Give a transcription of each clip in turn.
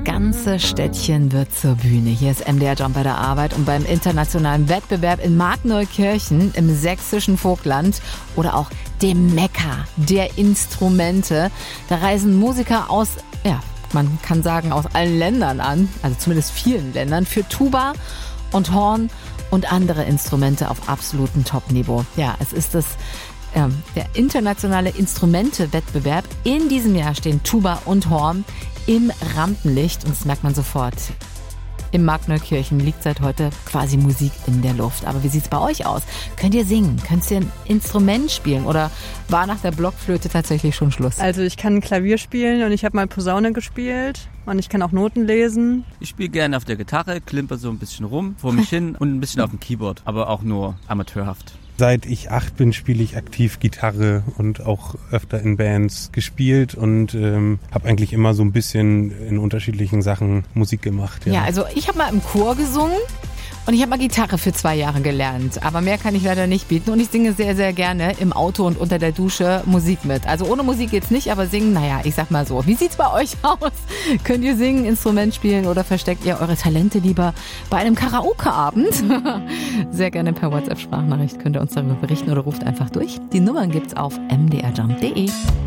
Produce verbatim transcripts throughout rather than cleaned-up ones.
ganze Städtchen wird zur Bühne. Hier ist M D R Jump bei der Arbeit und beim internationalen Wettbewerb in Markneukirchen im sächsischen Vogtland oder auch dem Mekka der Instrumente. Da reisen Musiker aus, ja, man kann sagen aus allen Ländern an, also zumindest vielen Ländern, für Tuba und Horn und andere Instrumente auf absolutem Top-Niveau. Ja, es ist das ähm, der internationale Instrumente-Wettbewerb. In diesem Jahr stehen Tuba und Horn im Rampenlicht und das merkt man sofort. Im Markneukirchen liegt seit heute quasi Musik in der Luft. Aber wie sieht's bei euch aus? Könnt ihr singen? Könnt ihr ein Instrument spielen? Oder war nach der Blockflöte tatsächlich schon Schluss? Also ich kann Klavier spielen und ich habe mal Posaune gespielt und ich kann auch Noten lesen. Ich spiele gerne auf der Gitarre, klimper so ein bisschen rum, vor mich hin und ein bisschen auf dem Keyboard, aber auch nur amateurhaft. Seit ich acht bin, spiele ich aktiv Gitarre und auch öfter in Bands gespielt und ähm, habe eigentlich immer so ein bisschen in unterschiedlichen Sachen Musik gemacht. Ja, ja also ich habe mal im Chor gesungen und ich habe mal Gitarre für zwei Jahre gelernt. Aber mehr kann ich leider nicht bieten und ich singe sehr, sehr gerne im Auto und unter der Dusche Musik mit. Also ohne Musik geht's nicht, aber singen, naja, ich sag mal so. Wie sieht's bei euch aus? Könnt ihr singen, Instrument spielen oder versteckt ihr eure Talente lieber bei einem Karaoke-Abend? Sehr gerne per WhatsApp-Sprachnachricht könnt ihr uns darüber berichten oder ruft einfach durch. Die Nummern gibt's auf m d r jump punkt d e.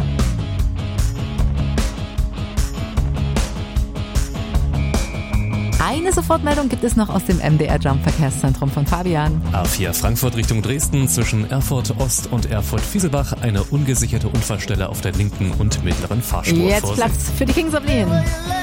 Eine Sofortmeldung gibt es noch aus dem M D R Jump Verkehrszentrum von Fabian. A vier Frankfurt Richtung Dresden zwischen Erfurt Ost und Erfurt Fieselbach eine ungesicherte Unfallstelle auf der linken und mittleren Fahrspur. Jetzt Platz für die Kings of Leon.